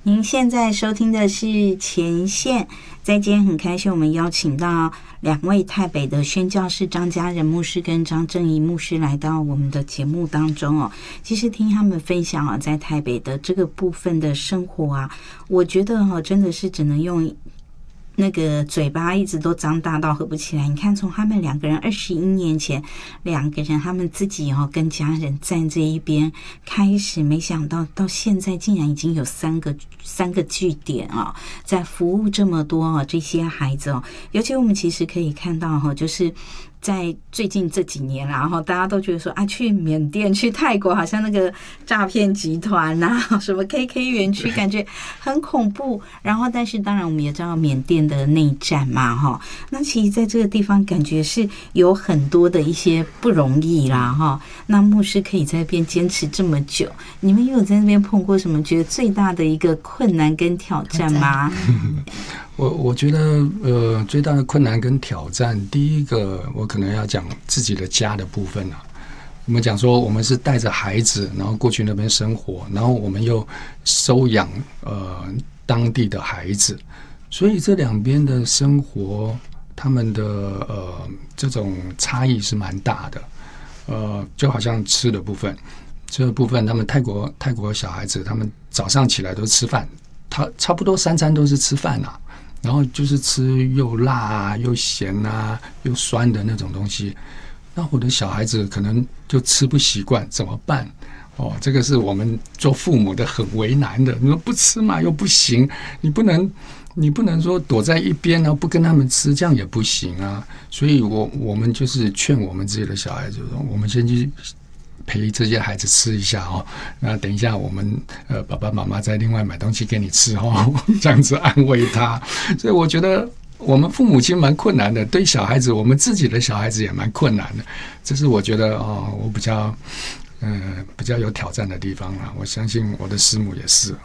您现在收听的是前线，在今天很开心，我们邀请到2位台北的宣教士张家仁牧师跟张正仪牧师来到我们的节目当中哦。其实听他们分享啊，在台北的这个部分的生活啊，我觉得真的是只能用那个嘴巴一直都张大到合不起来。你看，从他们2个人21年前2个人他们自己跟家人站这一边开始，没想到到现在竟然已经有3个据点在服务这么多这些孩子尤其我们其实可以看到就是在最近这几年然后大家都觉得说去缅甸去泰国好像那个诈骗集团什么 KK 园区感觉很恐怖，然后但是当然我们也知道缅甸的内战嘛那其实在这个地方感觉是有很多的一些不容易啦那牧师可以在那边坚持这么久，你们有在那边碰过什么觉得最大的一个困难跟挑战吗？ 我觉得最大的困难跟挑战，第一个我可能要讲自己的家的部分我们讲说我们是带着孩子然后过去那边生活，然后我们又收养当地的孩子，所以这两边的生活他们的这种差异是蛮大的。就好像吃的部分，这个部分他们泰国小孩子他们早上起来都吃饭，他差不多3餐都是吃饭然后就是吃又辣又咸又酸的那种东西。那我的小孩子可能就吃不习惯，怎么办？这个是我们做父母的很为难的。你说不吃嘛又不行，你不能说躲在一边不跟他们吃，这样也不行所以我们就是劝我们自己的小孩子说，我们先去陪这些孩子吃一下那等一下我们爸爸妈妈再另外买东西给你吃这样子安慰他。所以我觉得我们父母亲蛮困难的，对小孩子，我们自己的小孩子也蛮困难的。这是我觉得我比较有挑战的地方我相信我的师母也是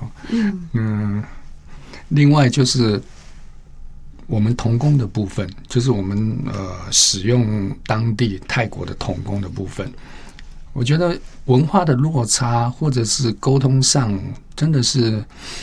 另外就是我们同工的部分，就是我们使用当地泰国的同工的部分，我觉得文化的落差或者是沟通上真的是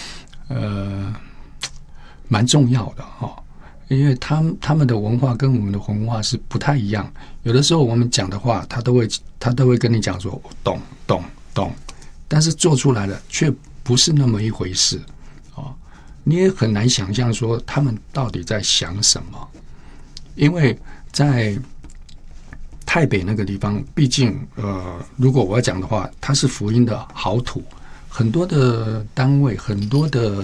蛮重要的因为他们的文化跟我们的文化是不太一样，有的时候我们讲的话他都会跟你讲说懂，但是做出来的却不是那么一回事你也很难想象说他们到底在想什么。因为在台北那个地方，毕竟如果我要讲的话，它是福音的好土，很多的单位，很多的